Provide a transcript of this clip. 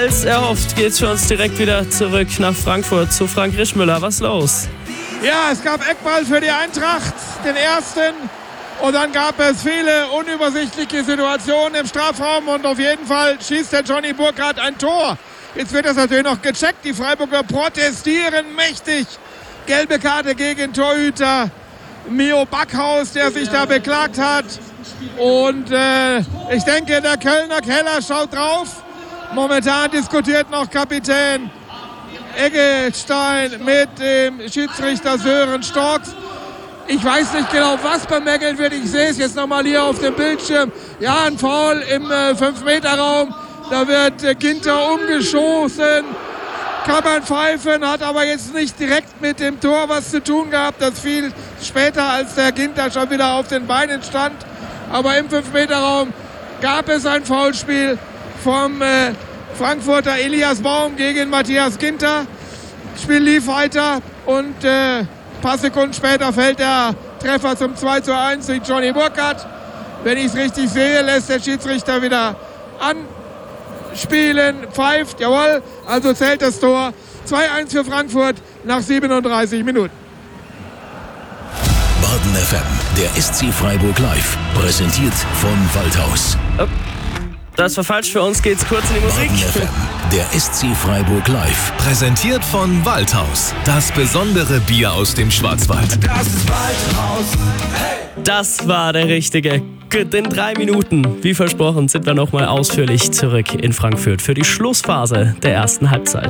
als erhofft geht's für uns direkt wieder zurück nach Frankfurt zu Frank Rischmüller. Was los? Ja, es gab Eckball für die Eintracht, den ersten. Und dann gab es viele unübersichtliche Situationen im Strafraum. Und auf jeden Fall schießt der Johnny Burkhardt ein Tor. Jetzt wird das natürlich noch gecheckt. Die Freiburger protestieren mächtig. Gelbe Karte gegen Torhüter Mio Backhaus, der sich da beklagt hat. Und ich denke, der Kölner Keller schaut drauf. Momentan diskutiert noch Kapitän Eggestein mit dem Schiedsrichter Sören Storks. Ich weiß nicht genau, was bemängelt wird. Ich sehe es jetzt nochmal hier auf dem Bildschirm. Ja, ein Foul im 5-Meter-Raum. Da wird Ginter umgeschossen. Kann man pfeifen, hat aber jetzt nicht direkt mit dem Tor was zu tun gehabt. Das fiel später, als der Ginter schon wieder auf den Beinen stand. Aber im 5-Meter-Raum gab es ein Foulspiel vom Frankfurter Elias Baum gegen Matthias Ginter. Das Spiel lief weiter und ein paar Sekunden später fällt der Treffer zum 2:1 durch Johnny Burkhardt. Wenn ich es richtig sehe, lässt der Schiedsrichter wieder anspielen, pfeift, jawohl, also zählt das Tor. 2:1 für Frankfurt nach 37 Minuten. Baden FM, der SC Freiburg live, präsentiert von Waldhaus. Oh, das war falsch, für uns geht's kurz in die Musik. Baden FM, der SC Freiburg live, präsentiert von Waldhaus. Das besondere Bier aus dem Schwarzwald. Das ist Waldhaus. Hey! Das war der richtige. In 3 Minuten, wie versprochen, sind wir nochmal ausführlich zurück in Frankfurt für die Schlussphase der ersten Halbzeit.